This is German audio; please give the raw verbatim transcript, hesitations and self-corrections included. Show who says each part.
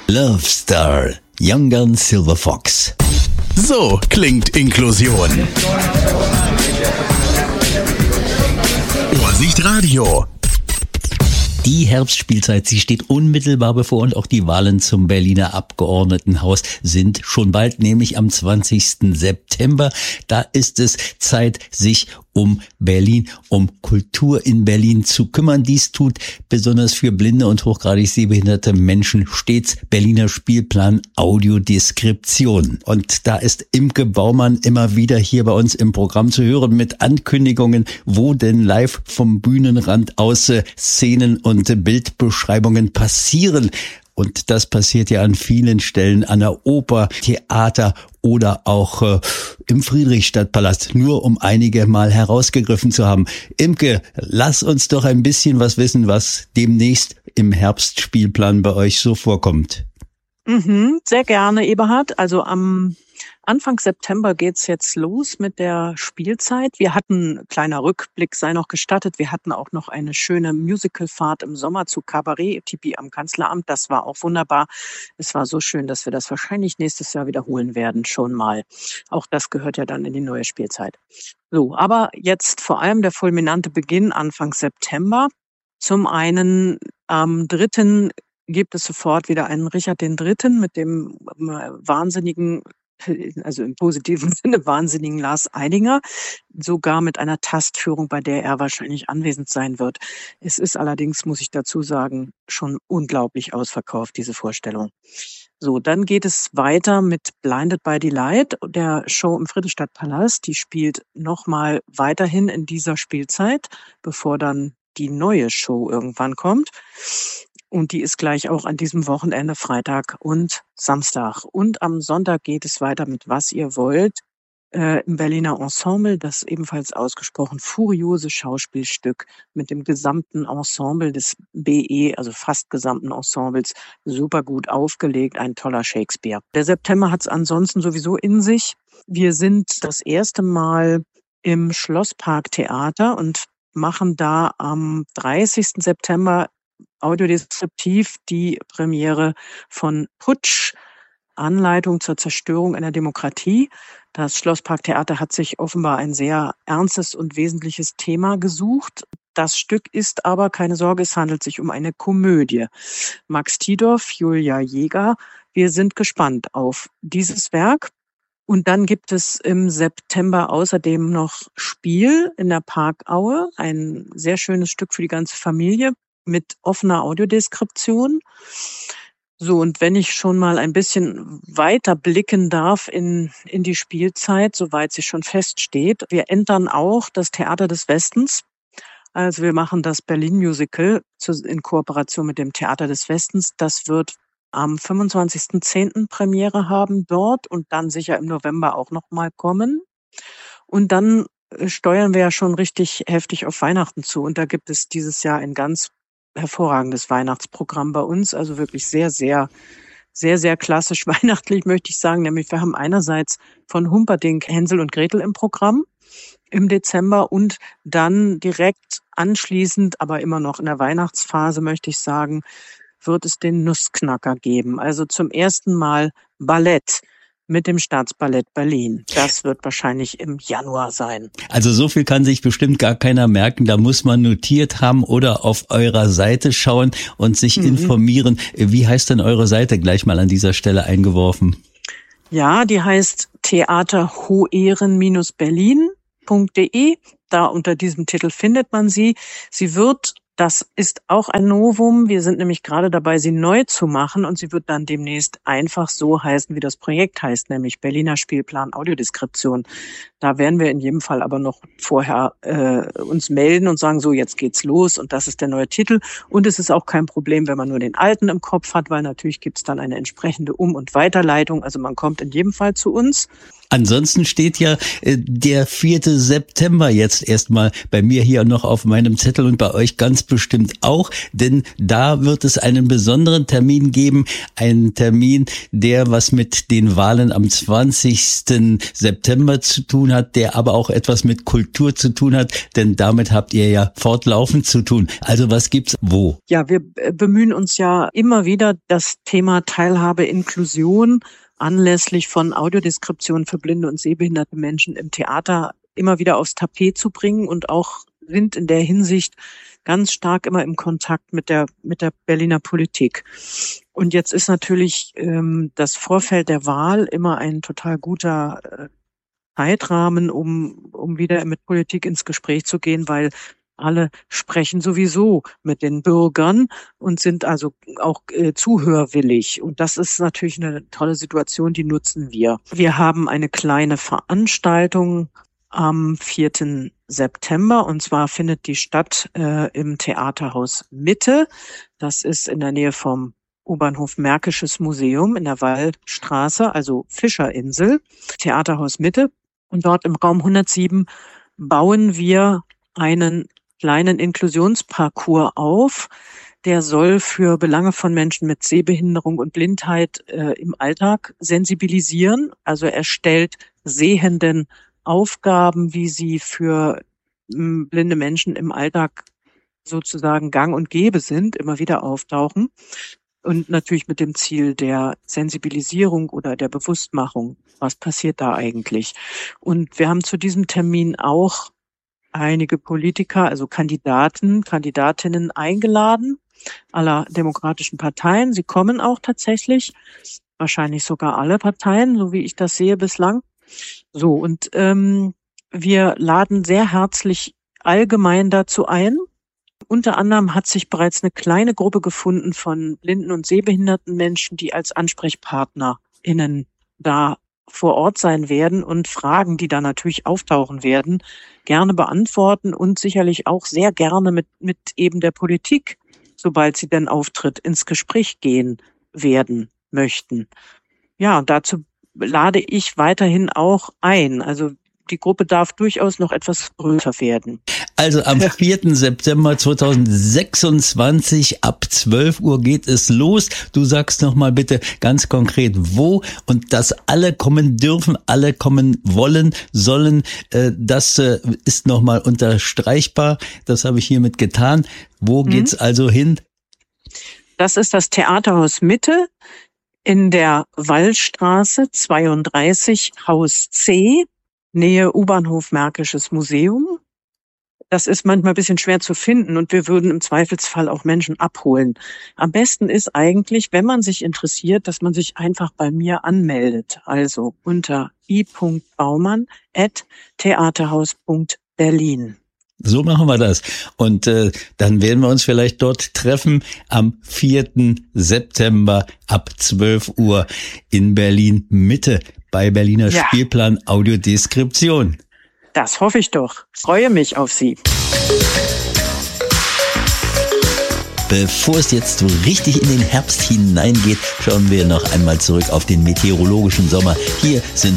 Speaker 1: Love Star, Young Gun Silver Fox.
Speaker 2: So klingt Inklusion. Vorsicht Radio.
Speaker 1: Die Herbstspielzeit, sie steht unmittelbar bevor und auch die Wahlen zum Berliner Abgeordnetenhaus sind schon bald, nämlich am zwanzigsten September. Da ist es Zeit, sich um Berlin, um Kultur in Berlin zu kümmern. Dies tut besonders für blinde und hochgradig sehbehinderte Menschen stets Berliner Spielplan Audiodeskription. Und da ist Imke Baumann immer wieder hier bei uns im Programm zu hören mit Ankündigungen, wo denn live vom Bühnenrand aus äh, Szenen und äh, Bildbeschreibungen passieren. Und das passiert ja an vielen Stellen, an der Oper, Theater oder auch äh, im Friedrichstadtpalast, nur um einige mal herausgegriffen zu haben. Imke, lass uns doch ein bisschen was wissen, was demnächst im Herbstspielplan bei euch so vorkommt.
Speaker 3: Mhm, sehr gerne, Eberhard. Also am Anfang September geht's jetzt los mit der Spielzeit. Wir hatten, kleiner Rückblick sei noch gestattet, wir hatten auch noch eine schöne Musicalfahrt im Sommer zu Kabarett, Tipi am Kanzleramt. Das war auch wunderbar. Es war so schön, dass wir das wahrscheinlich nächstes Jahr wiederholen werden, schon mal. Auch das gehört ja dann in die neue Spielzeit. So, aber jetzt vor allem der fulminante Beginn Anfang September. Zum einen am dritten gibt es sofort wieder einen Richard den Dritten mit dem wahnsinnigen, also im positiven Sinne wahnsinnigen Lars Eidinger, sogar mit einer Tastführung, bei der er wahrscheinlich anwesend sein wird. Es ist allerdings, muss ich dazu sagen, schon unglaublich ausverkauft, diese Vorstellung. So, dann geht es weiter mit Blinded by Delight, der Show im Friedrichstadtpalast. Die spielt nochmal weiterhin in dieser Spielzeit, bevor dann die neue Show irgendwann kommt. Und die ist gleich auch an diesem Wochenende, Freitag und Samstag. Und am Sonntag geht es weiter mit Was ihr wollt, äh, im Berliner Ensemble, das ebenfalls ausgesprochen furiose Schauspielstück mit dem gesamten Ensemble des B E, also fast gesamten Ensembles, super gut aufgelegt, ein toller Shakespeare. Der September hat es ansonsten sowieso in sich. Wir sind das erste Mal im Schlossparktheater und machen da am dreißigsten September audiodeskriptiv die Premiere von Putsch, Anleitung zur Zerstörung einer Demokratie. Das Schlossparktheater hat sich offenbar ein sehr ernstes und wesentliches Thema gesucht. Das Stück ist aber, keine Sorge, es handelt sich um eine Komödie. Max Tidorf, Julia Jäger, wir sind gespannt auf dieses Werk. Und dann gibt es im September außerdem noch Spiel in der Parkaue, ein sehr schönes Stück für die ganze Familie mit offener Audiodeskription. So, und wenn ich schon mal ein bisschen weiter blicken darf in, in die Spielzeit, soweit sie schon feststeht. Wir entern auch das Theater des Westens. Also wir machen das Berlin Musical in Kooperation mit dem Theater des Westens. Das wird am fünfundzwanzigsten zehnten Premiere haben dort und dann sicher im November auch nochmal kommen. Und dann steuern wir ja schon richtig heftig auf Weihnachten zu. Und da gibt es dieses Jahr ein ganz hervorragendes Weihnachtsprogramm bei uns. Also wirklich sehr, sehr, sehr, sehr klassisch weihnachtlich, möchte ich sagen. Nämlich wir haben einerseits von Humperdinck Hänsel und Gretel im Programm im Dezember und dann direkt anschließend, aber immer noch in der Weihnachtsphase, möchte ich sagen, wird es den Nussknacker geben. Also zum ersten Mal Ballett mit dem Staatsballett Berlin. Das wird wahrscheinlich im Januar sein.
Speaker 1: Also so viel kann sich bestimmt gar keiner merken. Da muss man notiert haben oder auf eurer Seite schauen und sich mhm. informieren. Wie heißt denn eure Seite? Gleich mal an dieser Stelle eingeworfen.
Speaker 3: Ja, die heißt theaterhoehren Berlin punkt de. Da unter diesem Titel findet man sie. Sie wird Das ist auch ein Novum. Wir sind nämlich gerade dabei, sie neu zu machen und sie wird dann demnächst einfach so heißen, wie das Projekt heißt, nämlich Berliner Spielplan Audiodeskription. Da werden wir in jedem Fall aber noch vorher äh, uns melden und sagen, so jetzt geht's los und das ist der neue Titel. Und es ist auch kein Problem, wenn man nur den alten im Kopf hat, weil natürlich gibt's dann eine entsprechende Um- und Weiterleitung. Also man kommt in jedem Fall zu uns.
Speaker 1: Ansonsten steht ja äh, der vierte September jetzt erstmal bei mir hier noch auf meinem Zettel und bei euch ganz bestimmt auch, denn da wird es einen besonderen Termin geben, einen Termin, der was mit den Wahlen am zwanzigsten September zu tun hat, der aber auch etwas mit Kultur zu tun hat, denn damit habt ihr ja fortlaufend zu tun. Also was gibt's wo?
Speaker 3: Ja, wir bemühen uns ja immer wieder, das Thema Teilhabe, Inklusion anlässlich von Audiodeskription für blinde und sehbehinderte Menschen im Theater immer wieder aufs Tapet zu bringen und auch sind in der Hinsicht ganz stark immer im Kontakt mit der mit der Berliner Politik. Und jetzt ist natürlich ähm, das Vorfeld der Wahl immer ein total guter äh, Zeitrahmen, um um wieder mit Politik ins Gespräch zu gehen, weil alle sprechen sowieso mit den Bürgern und sind also auch äh, zuhörwillig. Und das ist natürlich eine tolle Situation, die nutzen wir. Wir haben eine kleine Veranstaltung am vierten September und zwar findet die statt äh, im Theaterhaus Mitte. Das ist in der Nähe vom U-Bahnhof Märkisches Museum in der Waldstraße, also Fischerinsel, Theaterhaus Mitte. Und dort im Raum hundertsieben bauen wir einen kleinen Inklusionsparcours auf. Der soll für Belange von Menschen mit Sehbehinderung und Blindheit äh, im Alltag sensibilisieren. Also er stellt Sehenden Aufgaben, wie sie für m, blinde Menschen im Alltag sozusagen gang und gäbe sind, immer wieder auftauchen. Und natürlich mit dem Ziel der Sensibilisierung oder der Bewusstmachung. Was passiert da eigentlich? Und wir haben zu diesem Termin auch einige Politiker, also Kandidaten, Kandidatinnen eingeladen, aller demokratischen Parteien. Sie kommen auch tatsächlich, wahrscheinlich sogar alle Parteien, so wie ich das sehe bislang. So, und ähm, wir laden sehr herzlich allgemein dazu ein. Unter anderem hat sich bereits eine kleine Gruppe gefunden von blinden und sehbehinderten Menschen, die als AnsprechpartnerInnen da vor Ort sein werden und Fragen, die da natürlich auftauchen werden, gerne beantworten und sicherlich auch sehr gerne mit, mit eben der Politik, sobald sie denn auftritt, ins Gespräch gehen werden möchten. Ja, und dazu lade ich weiterhin auch ein. Also die Gruppe darf durchaus noch etwas größer werden.
Speaker 1: Also am vierten September zweitausendsechsundzwanzig ab zwölf Uhr geht es los. Du sagst noch mal bitte ganz konkret wo und dass alle kommen dürfen, alle kommen wollen, sollen. Das ist noch mal unterstreichbar. Das habe ich hiermit getan. Wo mhm. geht's also hin?
Speaker 3: Das ist das Theaterhaus Mitte in der Wallstraße zweiunddreißig, Haus C, Nähe U-Bahnhof Märkisches Museum. Das ist manchmal ein bisschen schwer zu finden und wir würden im Zweifelsfall auch Menschen abholen. Am besten ist eigentlich, wenn man sich interessiert, dass man sich einfach bei mir anmeldet. Also unter i punkt baumann at theaterhaus punkt berlin.
Speaker 1: So machen wir das. Und äh, dann werden wir uns vielleicht dort treffen am vierten September ab zwölf Uhr in Berlin Mitte bei Berliner ja. Spielplan Audiodeskription.
Speaker 3: Das hoffe ich doch. Freue mich auf Sie.
Speaker 1: Bevor es jetzt so richtig in den Herbst hineingeht, schauen wir noch einmal zurück auf den meteorologischen Sommer. Hier sind